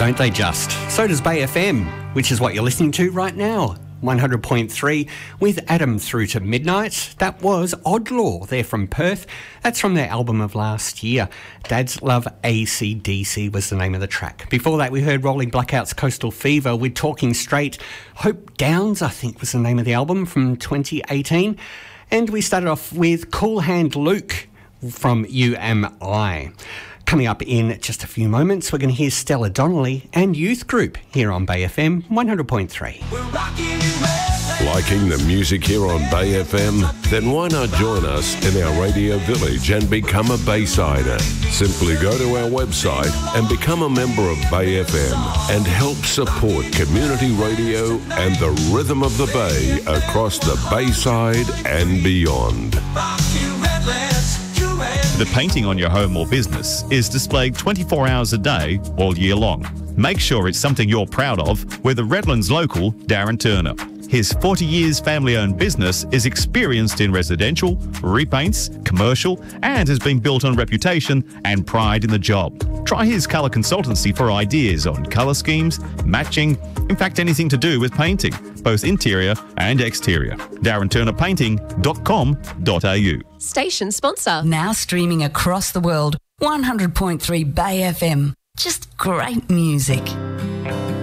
don't they just? So does Bay FM, which is what you're listening to right now. 100.3 with Adam through to midnight. That was Oddlaw. They're from Perth. That's from their album of last year. Dads Love AC/DC was the name of the track. Before that, we heard Rolling Blackouts Coastal Fever with Talking Straight. Hope Downs, I think, was the name of the album from 2018. And we started off with Cool Hand Luke from UMI. Coming up in just a few moments, we're going to hear Stella Donnelly and Youth Group here on Bay FM 100.3. Liking the music here on Bay FM? Then why not join us in our radio village and become a Baysider? Simply go to our website and become a member of Bay FM and help support community radio and the rhythm of the Bay across the Bayside and beyond. The painting on your home or business is displayed 24 hours a day, all year long. Make sure it's something you're proud of with the Redlands local, Darren Turner. His 40 years family-owned business is experienced in residential, repaints, commercial, and has been built on reputation and pride in the job. Try his colour consultancy for ideas on colour schemes, matching, in fact anything to do with painting, both interior and exterior. DarrenTurnerPainting.com.au. Station sponsor. Now streaming across the world, 100.3 Bay FM. Just great music.